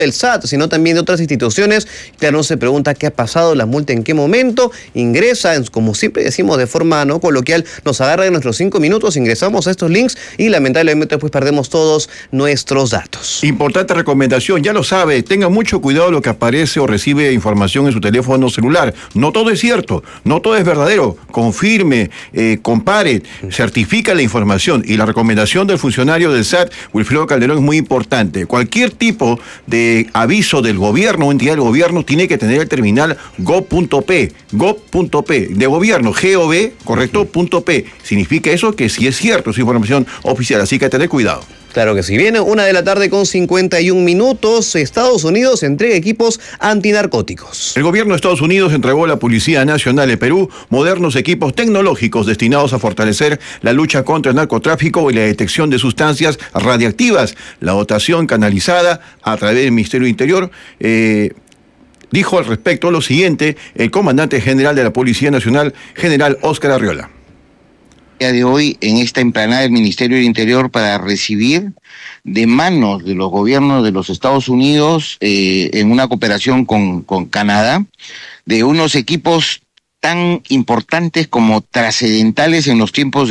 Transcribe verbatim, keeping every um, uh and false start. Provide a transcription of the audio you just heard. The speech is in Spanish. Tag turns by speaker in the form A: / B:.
A: del S A T, sino también de otras instituciones. Claro, no se pregunta qué ha pasado, la multa en qué momento, ingresa, en, como siempre decimos de forma no coloquial, nos agarra en nuestros cinco minutos, ingresamos a estos links y lamentablemente pues perdemos todos nuestros datos.
B: Importante recomendación, ya lo sabe, tenga mucho cuidado lo que aparece o recibe información en su teléfono celular. No todo es cierto, no todo es verdadero. Confirme, eh, compare, certifica la información, y la recomendación del funcionario del S A T, Wilfredo Calderón, es muy importante. Cualquier tipo de aviso del gobierno o entidad del gobierno tiene que tener el terminal gob punto pe, gob punto pe, de gobierno, G O B, correcto, punto P. Significa eso que sí es cierto, es información oficial, así que tener cuidado.
A: Claro que sí. Viene una de la tarde con cincuenta y un minutos. Estados Unidos entrega equipos antinarcóticos.
B: El gobierno de Estados Unidos entregó a la Policía Nacional de Perú modernos equipos tecnológicos destinados a fortalecer la lucha contra el narcotráfico y la detección de sustancias radiactivas. La dotación canalizada a través del Ministerio del Interior eh, dijo al respecto lo siguiente el comandante general de la Policía Nacional, general Óscar Arriola.
C: De hoy en esta emplanada del Ministerio del Interior para recibir de manos de los gobiernos de los Estados Unidos eh, en una cooperación con, con Canadá de unos equipos tan importantes como trascendentales en los tiempos de